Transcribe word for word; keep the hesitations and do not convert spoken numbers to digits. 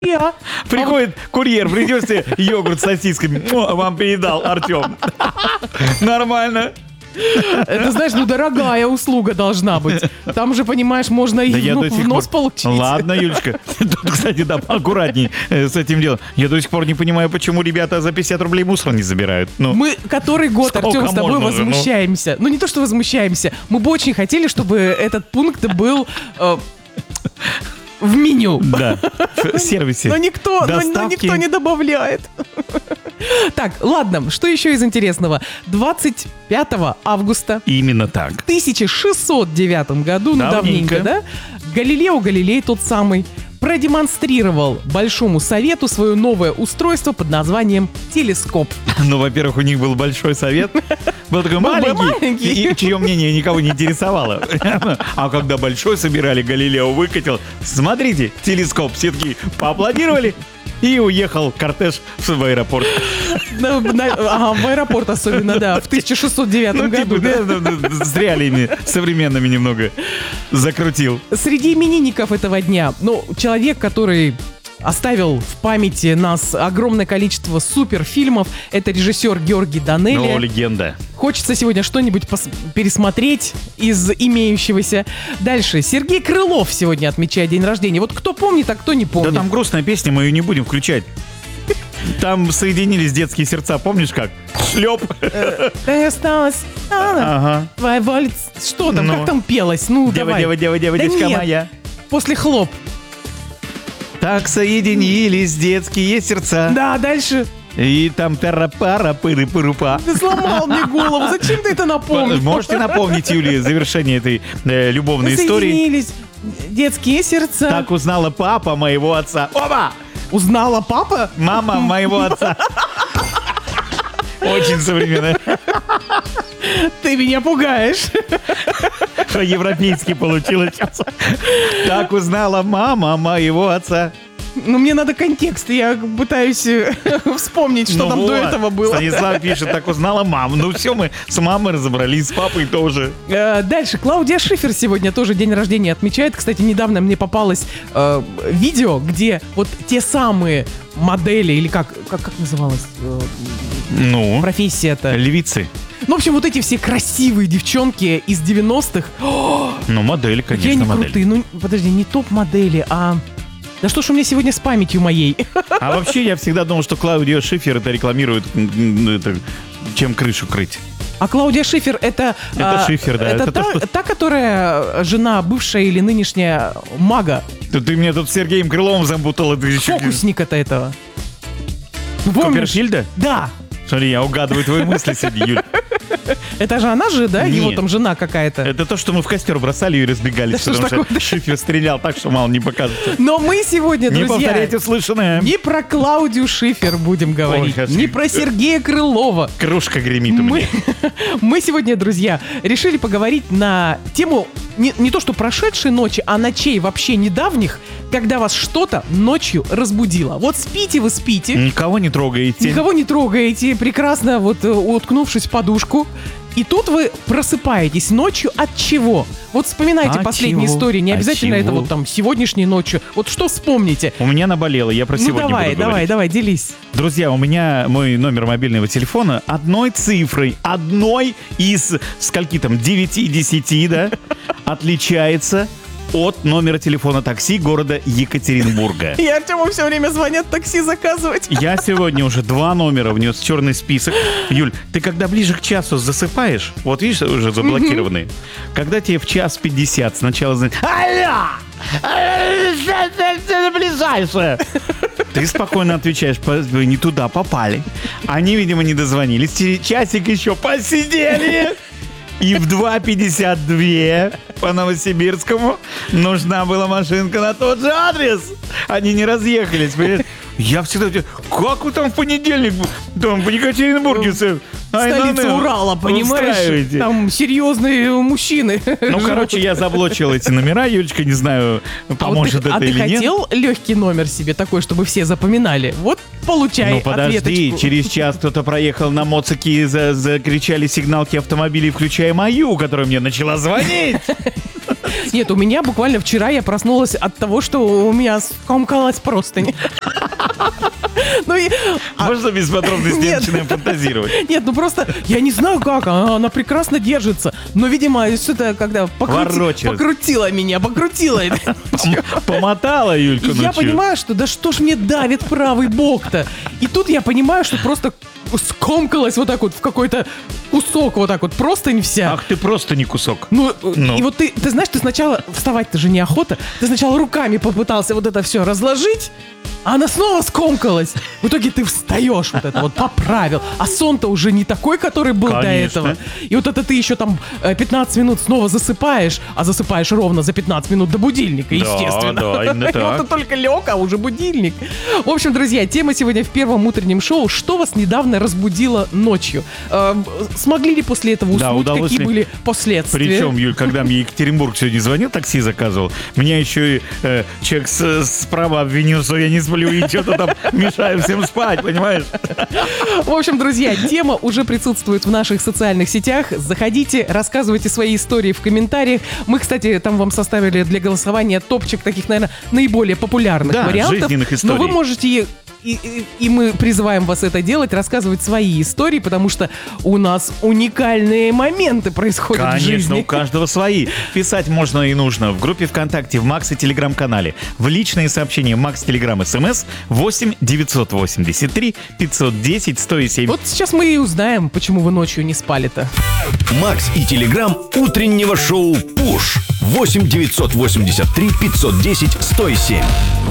Я. Приходит курьер, принесите йогурт с сосисками. О, вам передал Артем. Нормально. Это, знаешь, ну дорогая услуга должна быть. Там же, понимаешь, можно и Да я в, до в сих нос пор... получить. Ладно, Юлечка. Тут, кстати, да, аккуратней э, с этим делом. Я до сих пор не понимаю, почему ребята за пятьдесят рублей мусор не забирают. Ну, Мы который год, сколько Артем, с тобой можно уже, ну? возмущаемся. Ну? не то, что возмущаемся. Мы бы очень хотели, чтобы этот пункт был э, в меню. да, в сервисе. Но никто, но- но доставки. никто не добавляет. Так, ладно, что еще из интересного? двадцать пятого августа Именно так. в тысяча шестьсот девятом году, ну Давненько. давненько, да? Галилео Галилей, тот самый, продемонстрировал Большому Совету свое новое устройство под названием телескоп. Ну, во-первых, у них был большой совет. Был такой Был бы маленький, маленький. и чье мнение никого не интересовало. А когда большой собирали, Галилео выкатил. Смотрите, телескоп. Все такие поаплодировали. И уехал кортеж в аэропорт. На- на- Ага, в аэропорт особенно, да, в тысяча шестьсот девятом Ну, году. типа, да. да, да, да, с реалиями современными немного закрутил. Среди именинников этого дня, ну, человек, который оставил в памяти нас огромное количество суперфильмов, это режиссер Георгий Данелия. Ну, легенда. Хочется сегодня что-нибудь пос- пересмотреть из имеющегося. Дальше. Сергей Крылов сегодня отмечает день рождения. Вот кто помнит, а кто не Да помнит. там грустная песня, мы ее не будем включать. Там соединились детские сердца, помнишь как? Шлеп. Ты осталась, а, Ага. твоя воля. Что там, Ну. как там пелось? Ну, Дева, давай. дева, дева, дева, Да девочка нет. моя. После хлоп. Так соединились детские сердца. Да, дальше. И там пара-пара, пыры-пырупа. Ты сломал мне голову. Зачем ты это напомнил? Можете напомнить, Юлия, завершение этой э, любовной истории? Соединились детские сердца. Так узнала папа моего отца. Оба! Узнала папа? Мама моего отца. Очень современно. Ты меня пугаешь. Что европейский получилось сейчас. Так узнала мама моего отца. Ну, мне надо контекст. Я пытаюсь э, вспомнить, что Ну там до вот, этого было. Станислав пишет, так узнала мама. Ну все, мы с мамой разобрались, с папой тоже. Э, Дальше. Клаудия Шифер сегодня тоже день рождения отмечает. Кстати, недавно мне попалось э, видео, где вот те самые модели, или как, как, как называлась э, Ну, профессия-то? львицы. Ну, в общем, вот эти все красивые девчонки из девяностых. О, Ну, модель, какие конечно, они модель. крутые. Ну, подожди, не топ-модели, а... Да что ж у меня сегодня с памятью моей? А вообще, я всегда думал, что Клаудио Шифер это рекламирует, м, м, это, чем крышу крыть. А Клаудия Шифер это... Это а, Шифер, да, Это, это та, то, что- та, которая жена бывшая или нынешняя мага. Ты, ты меня тут с Сергеем Крыловым запутал. Это еще... Фокусника-то этого. Помнишь? Копперфильда? Да. Смотри, я угадываю твои мысли сегодня, Юль. Это же она же, да? Его Нет. там жена какая-то. Это то, что мы в костер бросали и разбегались, Да что ж потому что такое-то? Шифер стрелял так, что мало не покажется. Но мы сегодня, Не друзья, повторяйте услышанное. не про Клаудию Шифер будем говорить, сейчас не я- про Сергея Крылова. Кружка гремит у Мы, меня. мы сегодня, друзья, решили поговорить на тему не, не то что прошедшей ночи, а ночей вообще недавних, когда вас что-то ночью разбудило. Вот спите вы, спите, Никого не трогаете. никого не трогаете, прекрасно вот э, уткнувшись в подушку. И тут вы просыпаетесь ночью от чего? Вот вспоминайте От последние чего? истории, не От обязательно это чего? вот там сегодняшней ночью. Вот что вспомните? У меня наболело, я про Ну сегодня давай, буду давай, говорить. давай, делись. Друзья, у меня мой номер мобильного телефона одной цифрой, одной из скольки там, девяти-десяти, да, отличается от номера телефона такси города Екатеринбурга. И Артему все время звонят такси заказывать. Я сегодня уже два номера внес в черный список. Юль, ты когда ближе к часу засыпаешь, вот видишь, уже заблокированные, когда тебе в час пятьдесят сначала звонят: алло! Ближайшее! Ты спокойно отвечаешь: вы не туда попали. Они, видимо, не дозвонились. Часик еще посидели. И в два пятьдесят два по Новосибирскому нужна была машинка на тот же адрес. Они не разъехались, понимаешь? Я всегда говорю: как вы там в понедельник, там в Екатеринбурге, сэр? Столица Урала, понимаешь? Устраиваете. Там серьезные мужчины. Ну, короче, я заблочил эти номера. Юлечка, не знаю, А вот поможет ты, это а ты или нет. хотел легкий номер себе такой, чтобы все запоминали? Вот получай Ну подожди, ответочку. через час кто-то проехал на моцике и за- закричали сигналки автомобилей, включая мою, которая мне начала звонить. Нет, у меня буквально вчера я проснулась от того, что у меня скомкалась простынь. Ну и... Можно без подробностей Нет. начинаем фантазировать? Нет, ну просто, я не знаю как, она, она прекрасно держится. Но, видимо, что-то когда покрути- Ворочалась. покрутила меня, покрутила. Помотала Юльку И я ночью. понимаю, что да что ж мне давит правый бок-то. И тут я понимаю, что просто скомкалась вот так вот в какой-то кусок вот так вот, простынь вся. Ах, ты просто не кусок. Ну, Ну. и вот ты, ты знаешь, ты сначала, вставать-то же неохота, ты сначала руками попытался вот это все разложить, а она снова скомкалась. В итоге ты встаешь, вот это вот поправил. А сон-то уже не такой, который был до Конечно. этого. И вот это ты еще там э, пятнадцать минут снова засыпаешь, а засыпаешь ровно за пятнадцать минут до будильника, Да, естественно. да, именно И вот так. ты только лег, а уже будильник. В общем, друзья, тема сегодня в первом утреннем шоу. Что вас недавно разбудило ночью? Э, смогли ли после этого Да, уснуть? удалось Какие ли? были последствия? Причем, Юль, когда мне Екатеринбург сегодня звонил, такси заказывал, меня еще и э, человек с- справа обвинил, что я не сплю и что-то там мешаю всем спать, понимаешь? В общем, друзья, тема уже присутствует в наших социальных сетях. Заходите, рассказывайте свои истории в комментариях. Мы, кстати, там вам составили для голосования топчик таких, наверное, наиболее популярных Да, вариантов. жизненных Но историй. вы можете и, и, и мы призываем вас это делать, рассказывать свои истории, потому что у нас уникальные моменты происходят в Конечно, жизни. у каждого свои. Писать можно и нужно в группе ВКонтакте, в Макс и Телеграм-канале, в личные сообщения Макс Телеграм СМС восемь девятьсот восемьдесят три пятьсот десять сто семь. Вот сейчас мы и узнаем, почему вы ночью не спали-то. Макс и Телеграм утреннего шоу «Пуш» восемь девятьсот восемьдесят три пятьсот десять сто семь.